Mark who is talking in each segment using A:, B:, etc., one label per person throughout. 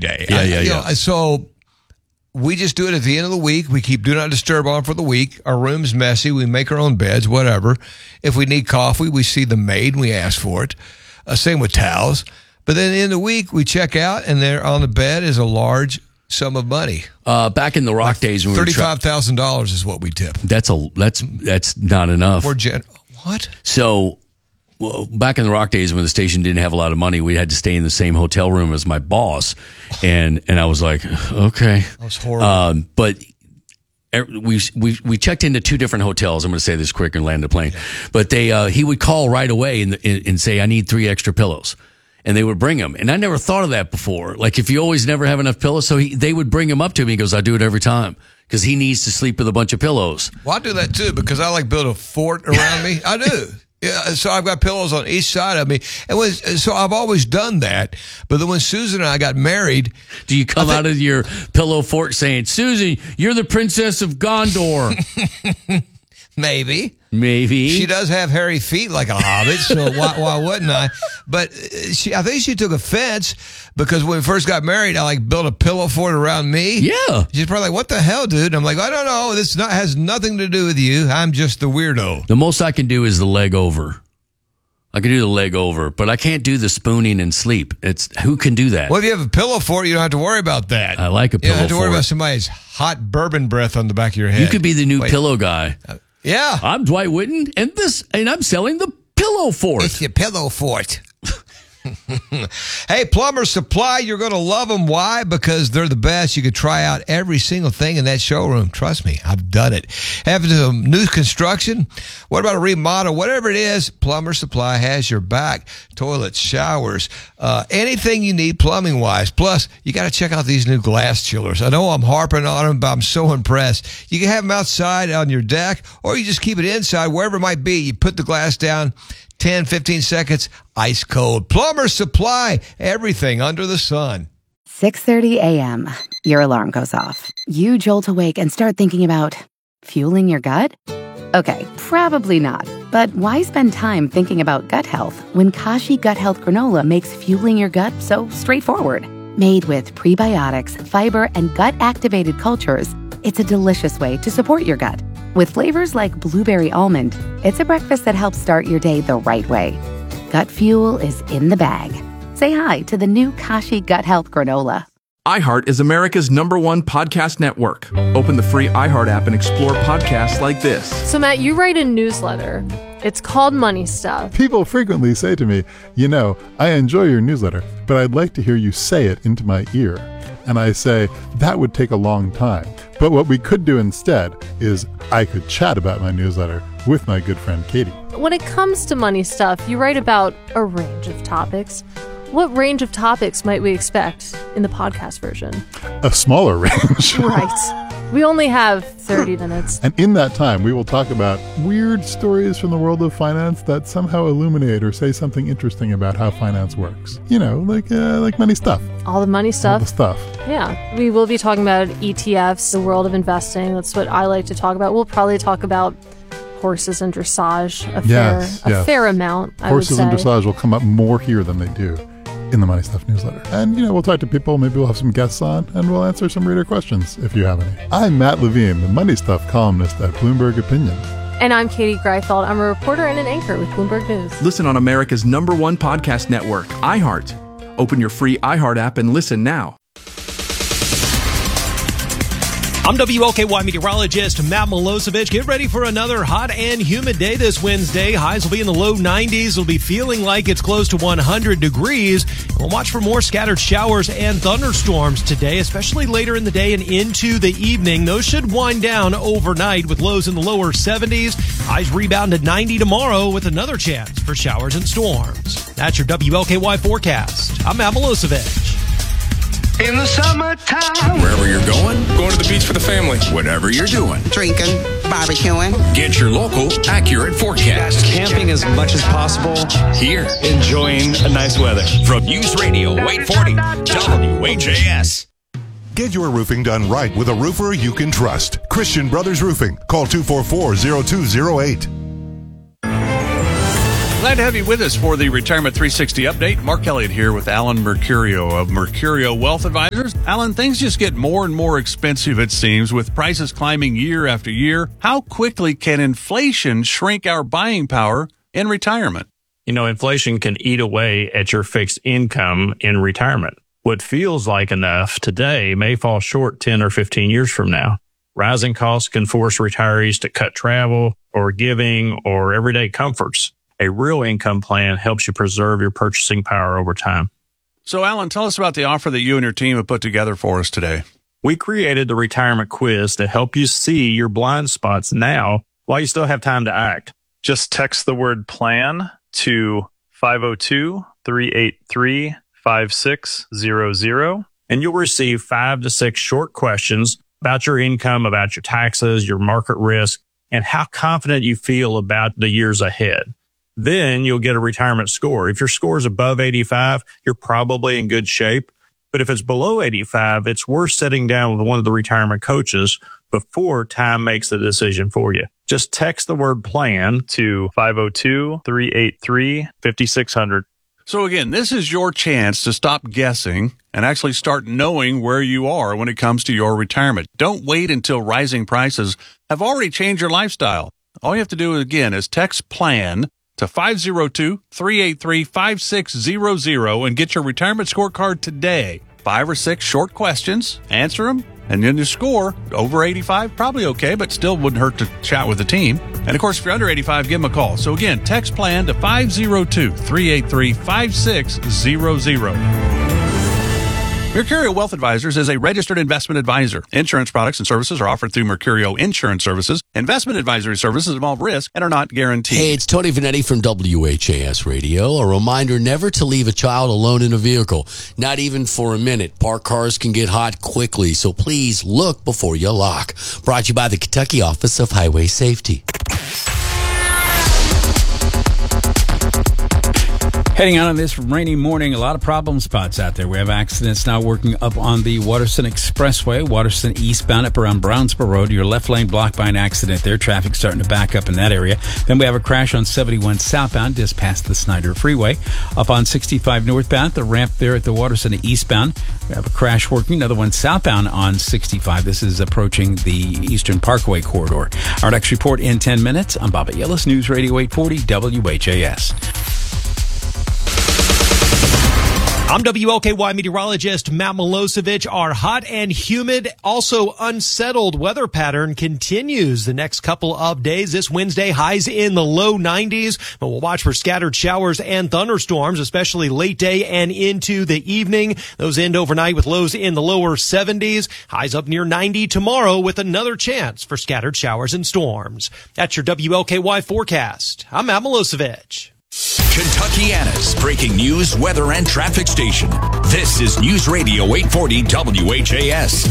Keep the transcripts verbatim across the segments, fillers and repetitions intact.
A: day.
B: Yeah,
A: I,
B: yeah,
A: you
B: yeah.
A: know, so we just do it at the end of the week. We keep Do Not Disturb on for the week. Our room's messy. We make our own beds, whatever. If we need coffee, we see the maid and we ask for it. Uh, same with towels. But then in the week, we check out, and there on the bed is a large sum of money.
B: Uh, back in the rock like days, when we
A: thirty-five thousand dollars is what we tip.
B: That's a that's that's not enough.
A: We're gen- what?
B: So, well, back in the rock days, when the station didn't have a lot of money, we had to stay in the same hotel room as my boss, and and I was like, okay,
A: that was horrible.
B: Um, but. We we we checked into two different hotels. I'm going to say this quick and land the plane, but they uh, he would call right away and, and say, "I need three extra pillows," and they would bring them. And I never thought of that before. Like if you always never have enough pillows, so he, they would bring them up to me. He goes, "I do it every time because he needs to sleep with a bunch of pillows."
A: Well, I do that too because I like build a fort around me. I do. Yeah, so I've got pillows on each side of me, and was so I've always done that. But then when Susan and I got married,
B: do you come think, out of your pillow fort saying, "Susan, you're the princess of Gondor"?
A: Maybe,
B: maybe
A: she does have hairy feet like a hobbit, so why, why wouldn't I? But she, I think she took offense because when we first got married, I like built a pillow fort around me.
B: Yeah,
A: she's probably like, "What the hell, dude?" And I'm like, "I don't know. This not has nothing to do with you. I'm just the weirdo."
B: The most I can do is the leg over. I can do the leg over, but I can't do the spooning and sleep. It's who can do that?
A: Well, if you have a pillow fort, you don't have to worry about that.
B: I like a pillow fort.
A: You don't have to worry about somebody's hot bourbon breath on the back of your head.
B: You could be the new
A: Wait.
B: pillow guy.
A: Uh, yeah,
B: I'm Dwight Whitten, and this, and I'm selling the pillow fort.
A: It's your pillow fort. Hey, Plumber Supply, you're going to love them. Why? Because they're the best. You could try out every single thing in that showroom. Trust me, I've done it. Having some new construction? What about a remodel? Whatever it is, Plumber Supply has your back. Toilets, showers, uh, anything you need plumbing-wise. Plus, you got to check out these new glass chillers. I know I'm harping on them, but I'm so impressed. You can have them outside on your deck, or you just keep it inside, wherever it might be. You put the glass down, ten, fifteen seconds, ice cold. Plumber Supply, everything under the sun.
C: six thirty a.m. Your alarm goes off. You jolt awake and start thinking about fueling your gut? Okay, probably not. But why spend time thinking about gut health when Kashi Gut Health Granola makes fueling your gut so straightforward? Made with prebiotics, fiber, and gut-activated cultures, it's a delicious way to support your gut. With flavors like blueberry almond, it's a breakfast that helps start your day the right way. Gut fuel is in the bag. Say hi to the new Kashi Gut Health Granola.
D: iHeart is America's number one podcast network. Open the free iHeart app and explore podcasts like this.
E: So, Matt, you write a newsletter. It's called Money Stuff.
F: People frequently say to me, you know, I enjoy your newsletter, but I'd like to hear you say it into my ear. And I say, that would take a long time. But what we could do instead is I could chat about my newsletter with my good friend Katie.
E: When it comes to money stuff, you write about a range of topics. What range of topics might we expect in the podcast version?
F: A smaller range.
E: Right. We only have thirty minutes.
F: And in that time, we will talk about weird stories from the world of finance that somehow illuminate or say something interesting about how finance works. You know, like uh, like money stuff.
E: All the money stuff.
F: All the stuff.
E: Yeah. We will be talking about E T Fs, the world of investing. That's what I like to talk about. We'll probably talk about horses and dressage a
F: yes,
E: fair,
F: yes.
E: a fair amount, I
F: Horses
E: would say.
F: and dressage will come up more here than they do in the Money Stuff newsletter. And, you know, we'll talk to people, maybe we'll have some guests on, and we'll answer some reader questions if you have any. I'm Matt Levine, the Money Stuff columnist at Bloomberg Opinion.
E: And I'm Katie Greifeld. I'm a reporter and an anchor with Bloomberg News.
D: Listen on America's number one podcast network, iHeart. Open your free iHeart app and listen now.
G: I'm W L K Y meteorologist Matt Milosevic. Get ready for another hot and humid day this Wednesday. Highs will be in the low nineties. It'll be feeling like it's close to one hundred degrees. We'll watch for more scattered showers and thunderstorms today, especially later in the day and into the evening. Those should wind down overnight with lows in the lower seventies. Highs rebound to ninety tomorrow with another chance for showers and storms. That's your W L K Y forecast. I'm Matt Milosevic.
H: In the summertime.
I: Wherever you're going,
J: going to the beach for the family.
I: Whatever you're doing,
K: drinking, barbecuing.
I: Get your local, accurate forecast.
J: Camping as much as possible.
I: Here.
J: Enjoying a nice weather.
I: From News Radio eight forty W H A S.
L: Get your roofing done right with a roofer you can trust. Christian Brothers Roofing. Call two four four, zero two zero eight.
M: Glad to have you with us for the Retirement three sixty update. Mark Elliott here with Alan Mercurio of Mercurio Wealth Advisors. Alan, things just get more and more expensive, it seems, with prices climbing year after year. How quickly can inflation shrink our buying power in retirement?
N: You know, inflation can eat away at your fixed income in retirement. What feels like enough today may fall short ten or fifteen years from now. Rising costs can force retirees to cut travel or giving or everyday comforts. A real income plan helps you preserve your purchasing power over time.
M: So, Alan, tell us about the offer that you and your team have put together for us today.
N: We created the retirement quiz to help you see your blind spots now while you still have time to act.
O: Just text the word PLAN to five oh two, three eight three, five six zero zero,
N: and you'll receive five to six short questions about your income, about your taxes, your market risk, and how confident you feel about the years ahead. Then you'll get a retirement score. If your score is above eighty-five, you're probably in good shape. But if it's below eighty-five, it's worth sitting down with one of the retirement coaches before time makes the decision for you. Just text the word PLAN
O: to five oh two, three eight three, five six zero zero.
M: So again, this is your chance to stop guessing and actually start knowing where you are when it comes to your retirement. Don't wait until rising prices have already changed your lifestyle. All you have to do, again, is text PLAN to five oh two, three eight three, five six zero zero and get your retirement scorecard today. Five or six short questions, answer them, and then your score over eighty-five, probably okay, but still wouldn't hurt to chat with the team. And of course, if you're under eighty-five, give them a call. So again, text PLAN to five oh two, three eight three, five six zero zero. Mercurio Wealth Advisors is a registered investment advisor. Insurance products and services are offered through Mercurio Insurance Services. Investment advisory services involve risk and are not guaranteed.
P: Hey, it's Tony Vanetti from W H A S Radio. A reminder never to leave a child alone in a vehicle, not even for a minute. Parked cars can get hot quickly, so please look before you lock. Brought to you by the Kentucky Office of Highway Safety.
Q: Heading out on this rainy morning, a lot of problem spots out there. We have accidents now working up on the Waterston Expressway, Waterston eastbound up around Brownsboro Road. Your left lane blocked by an accident there. Traffic starting to back up in that area. Then we have a crash on seventy-one southbound just past the Snyder Freeway. Up on sixty-five northbound, the ramp there at the Waterston eastbound. We have a crash working. Another one southbound on sixty-five. This is approaching the Eastern Parkway corridor. Our next report in ten minutes. I'm Bobby Yellis, News Radio eight forty W H A S.
G: I'm W L K Y meteorologist Matt Milosevic. Our hot and humid, also unsettled weather pattern continues the next couple of days. This Wednesday, highs in the low nineties, but we'll watch for scattered showers and thunderstorms, especially late day and into the evening. Those end overnight with lows in the lower seventies. Highs up near ninety tomorrow with another chance for scattered showers and storms. That's your W L K Y forecast. I'm Matt Milosevic.
I: Kentuckiana's breaking news, weather, and traffic station. This is News Radio eight forty W H A S.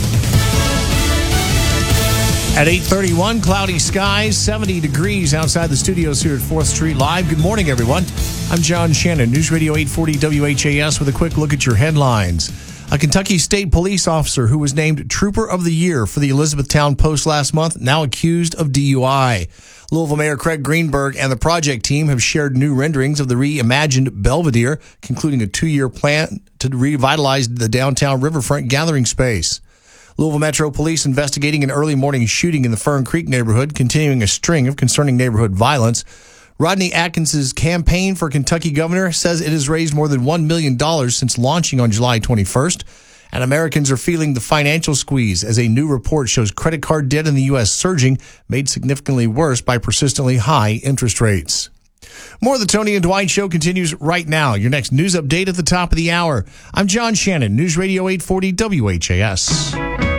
R: At eight thirty-one, cloudy skies, seventy degrees outside the studios here at fourth Street Live. Good morning, everyone. I'm John Shannon, News Radio eight forty W H A S with a quick look at your headlines. A Kentucky State police officer who was named Trooper of the Year for the Elizabethtown Post last month, now accused of D U I. Louisville Mayor Craig Greenberg and the project team have shared new renderings of the reimagined Belvedere, concluding a two-year plan to revitalize the downtown riverfront gathering space. Louisville Metro Police investigating an early morning shooting in the Fern Creek neighborhood, continuing a string of concerning neighborhood violence. Rodney Atkins's campaign for Kentucky governor says it has raised more than one million dollars since launching on July twenty-first. And Americans are feeling the financial squeeze as a new report shows credit card debt in the U S surging, made significantly worse by persistently high interest rates. More of the Tony and Dwight Show continues right now. Your next news update at the top of the hour. I'm John Shannon, News Radio eight forty W H A S.